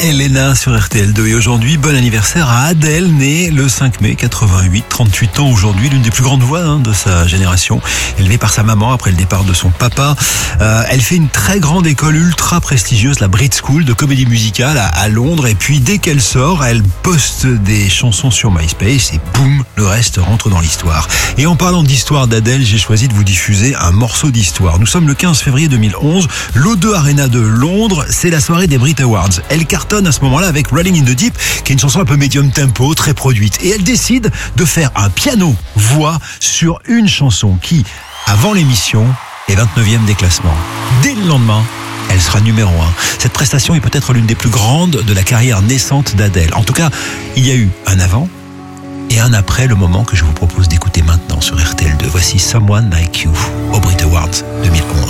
Elena sur RTL2 et aujourd'hui, bon anniversaire à Adèle, née le 5 mai 88, 38 ans aujourd'hui, l'une des plus grandes voix de sa génération, élevée par sa maman après le départ de son papa. Elle fait une très grande école ultra prestigieuse, la Brit School de comédie musicale à Londres, et puis dès qu'elle sort, elle poste des chansons sur MySpace et boum, le reste rentre dans l'histoire. Et en parlant d'histoire d'Adèle, j'ai choisi de vous diffuser un morceau d'histoire. Nous sommes le 15 février 2011, l'O2 Arena de Londres, c'est la soirée des Brit Awards. Elle cartonne à ce moment-là avec Rolling in the Deep, qui est une chanson un peu médium tempo, très produite. Et elle décide de faire un piano-voix sur une chanson qui, avant l'émission, est 29e des classements. Dès le lendemain, elle sera numéro 1. Cette prestation est peut-être l'une des plus grandes de la carrière naissante d'Adèle. En tout cas, il y a eu un avant et un après, le moment que je vous propose d'écouter maintenant sur RTL2. Voici Someone Like You aux Brit Awards 2011.